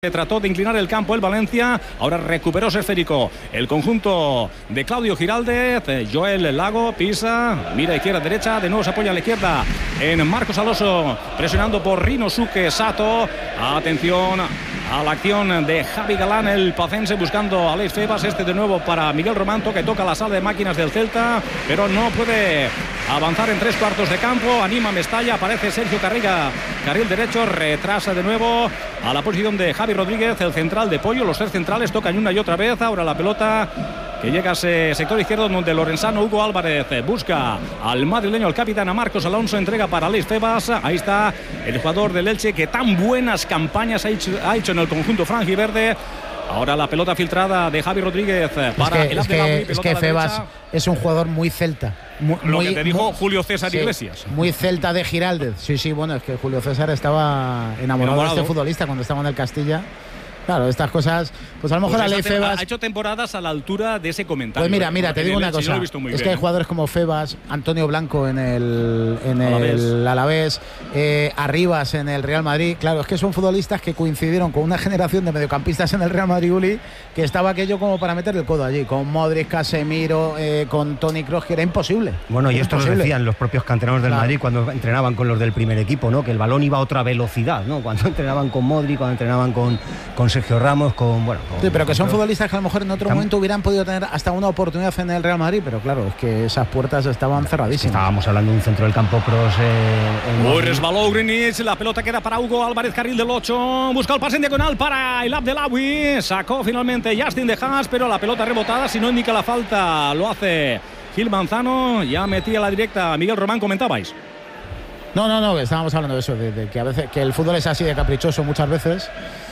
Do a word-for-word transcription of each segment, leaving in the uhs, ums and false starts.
Trató de inclinar el campo el Valencia, ahora recuperó ese esférico el conjunto de Claudio Giraldez. Joel Lago pisa, mira izquierda derecha, de nuevo se apoya a la izquierda en Marcos Alonso, presionando por Rinosuke Sato. Atención a la acción de Javi Galán, el pacense, buscando a Alex Febas. Este de nuevo para Miguel Romanto, que toca la sala de máquinas del Celta, pero no puede avanzar en tres cuartos de campo. Anima Mestalla, aparece Sergio Carriga, carril derecho, retrasa de nuevo a la posición de Javi Rodríguez, el central de Pollo. Los tres centrales tocan una y otra vez. Ahora la pelota que llega a ese sector izquierdo, donde Lorenzano Hugo Álvarez busca al madrileño, al capitán, a Marcos Alonso, entrega para Alex Febas. Ahí está el jugador del Elche, que tan buenas campañas ha hecho, ha hecho en el conjunto franjiverde. Ahora la pelota filtrada de Javi Rodríguez para es que, el es que, es que Febas derecha. Es un jugador muy celta. Muy, Lo muy, que te dijo muy, Julio César sí, Iglesias. Muy celta de Giraldez. Sí, sí, bueno, es que Julio César estaba enamorado, enamorado. de este futbolista cuando estaba en el Castilla. Claro, estas cosas, pues a lo mejor pues Alex Febas ha hecho temporadas a la altura de ese comentario. Pues mira, mira, te digo una cosa, es bien, que hay jugadores como Febas, Antonio Blanco en el en Alavés. el Alavés, eh, Arribas en el Real Madrid. Claro, es que son futbolistas que coincidieron con una generación de mediocampistas en el Real Madrid, Uli, que estaba aquello como para meter el codo allí, con Modric, Casemiro, eh, con Toni Kroos, que era imposible. Bueno, y era esto imposible. lo decían los propios canteranos del claro. Madrid cuando entrenaban con los del primer equipo, ¿no? Que el balón iba a otra velocidad, ¿no? Cuando entrenaban con Modric, cuando entrenaban con, con Sergio Ramos, con bueno. Con, sí, pero que son con, futbolistas que a lo mejor en otro estamos... momento hubieran podido tener hasta una oportunidad en el Real Madrid, pero claro, es que esas puertas estaban cerradísimas. Estábamos hablando de un centro del campo Kroos. Eh, Uy, resbaló Greenwich, la pelota queda para Hugo Álvarez, carril del ocho, busca el pase en diagonal para el Abdelawi, sacó finalmente Justin de Haas, pero la pelota rebotada, si no indica la falta, lo hace Gil Manzano. Ya metía la directa Miguel Román, comentabais. No, no, no, estábamos hablando de eso, de, de que a veces que el fútbol es así de caprichoso muchas veces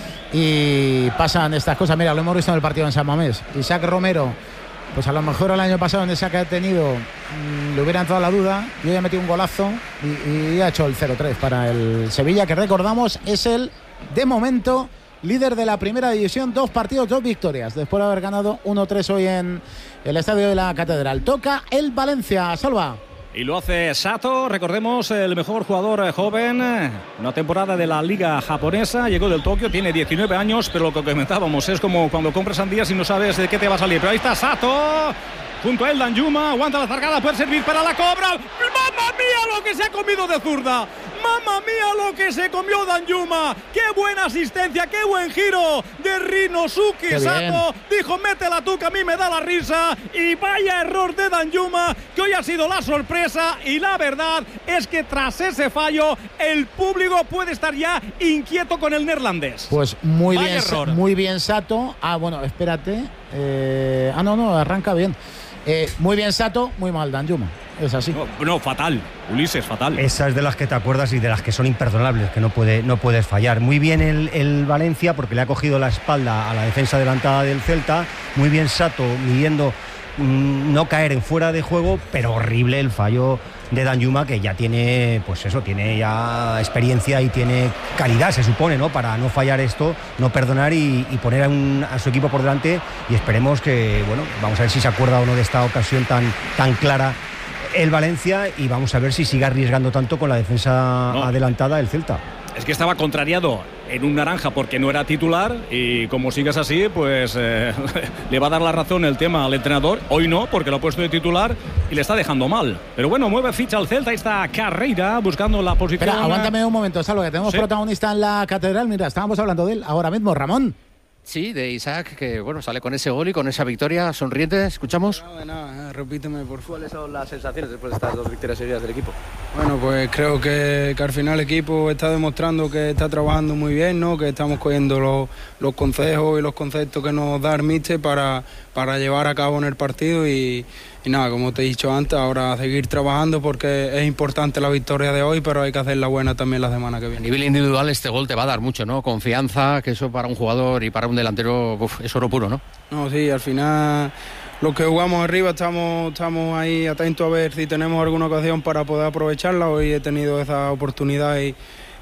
y pasan estas cosas. Mira, lo hemos visto en el partido en San Mamés. Isaac Romero, pues a lo mejor el año pasado en esa que ha tenido mmm, le hubiera entrado la duda, y hoy ha metido un golazo y, y ha hecho el cero tres para el Sevilla, que recordamos es el, de momento, líder de la primera división. Dos partidos, dos victorias, después de haber ganado uno tres hoy en el Estadio de la Catedral. Toca el Valencia, Salva. Y lo hace Sato, recordemos, el mejor jugador joven, una temporada de la liga japonesa, llegó del Tokio, tiene diecinueve años, pero lo que comentábamos es como cuando compras sandías y no sabes de qué te va a salir. Pero ahí está Sato, junto a él Danjuma, aguanta la zargada, puede servir para la cobra. ¡Mamma mía lo que se ha comido de zurda! ¡Mamma mía lo que se comió Danjuma! ¡Qué buena asistencia, qué buen giro de Rinosuke Sato! Dijo, métela tú que a mí me da la risa. Y vaya error de Danjuma, que hoy ha sido la sorpresa. Y la verdad es que tras ese fallo el público puede estar ya inquieto con el neerlandés. Pues muy vaya bien, error. muy bien Sato. Ah, bueno, espérate. Eh... Ah, no, no, arranca bien. Eh, muy bien Sato, muy mal Danjuma. Es así. No, no, fatal, Ulises, fatal. Esa es de las que te acuerdas y de las que son imperdonables, que no, puede, no puedes fallar. Muy bien el, el Valencia, porque le ha cogido la espalda a la defensa adelantada del Celta. Muy bien Sato, midiendo mmm, no caer en fuera de juego, pero horrible el fallo de Danjuma, que ya tiene, pues eso, tiene ya experiencia y tiene calidad, se supone, ¿no? Para no fallar esto, no perdonar y, y poner a, un, a su equipo por delante. Y esperemos que, bueno, vamos a ver si se acuerda o no de esta ocasión tan, tan clara el Valencia, y vamos a ver si sigue arriesgando tanto con la defensa no. adelantada del Celta. Es que estaba contrariado en un naranja porque no era titular, y como sigas así, pues eh, le va a dar la razón el tema al entrenador. Hoy no, porque lo ha puesto de titular y le está dejando mal. Pero bueno, mueve ficha al Celta. Ahí está Carreira buscando la posición. Espera, aguántame un momento, Salvo, que tenemos ¿Sí? protagonista en la Catedral. Mira, estábamos hablando de él ahora mismo, Ramón. Sí, de Isaac, que bueno, sale con ese gol y con esa victoria sonriente. ¿Escuchamos? No, no, repíteme, por favor. ¿Cuáles son las sensaciones después de estas dos victorias seguidas del equipo? Bueno, pues creo que, que al final el equipo está demostrando que está trabajando muy bien, ¿no? Que estamos cogiendo los, los consejos y los conceptos que nos da el míster para, para llevar a cabo en el partido y, y nada, como te he dicho antes, ahora a seguir trabajando porque es importante la victoria de hoy, pero hay que hacerla buena también la semana que viene. A nivel individual este gol te va a dar mucho, ¿no? Confianza, que eso para un jugador y para un delantero uf, es oro puro, ¿no? No, sí, al final los que jugamos arriba estamos, estamos ahí atentos a ver si tenemos alguna ocasión para poder aprovecharla. Hoy he tenido esa oportunidad y,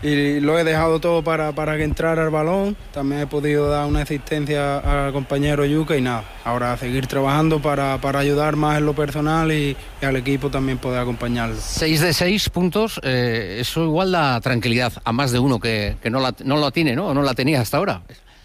y lo he dejado todo para, para que entrara el balón. También he podido dar una asistencia al compañero Yuka y nada, ahora a seguir trabajando para, para ayudar más en lo personal y, y al equipo también poder acompañarlo. Seis de seis puntos, eh, eso igual da tranquilidad a más de uno que, que no, la, no la tiene, ¿no? O no la tenía hasta ahora.